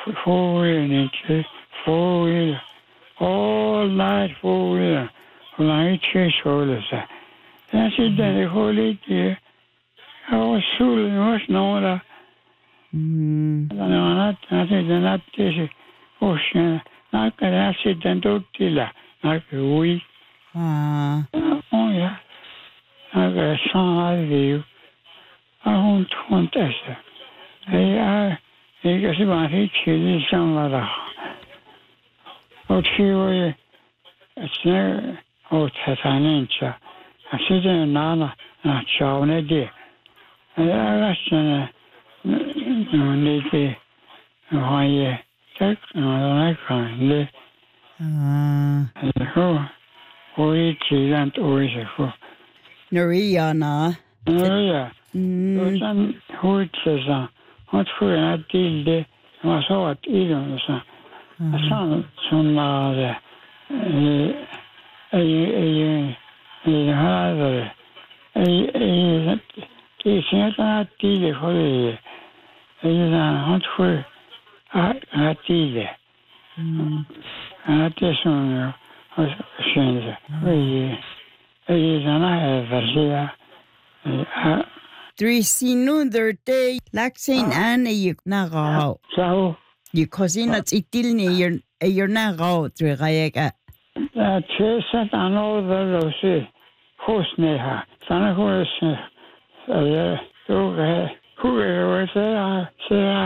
4 4 all night 4 Long church that's it. The holy day. I was soon was no other. Not this ocean. Not an accidental tiller. Not a week. Oh, yeah. I got a song out of you. I want this. I guess about each is some other. Oh, she was a snare. Oh, Tatanincha. I sit in Nana, not showing a dear. I asked no need to why you take no like who each and always a fool. Noriana. Yeah. Who says, what for I deal there was all either. A son, some it's not deal for the hunt for a deal. At this one, is an I Three sinuther day, Laxin and you nago. so You cousin at itilni, you're nago, Trigayaga. Chase and all the say, Hosneha, Sana Horse, who was there, say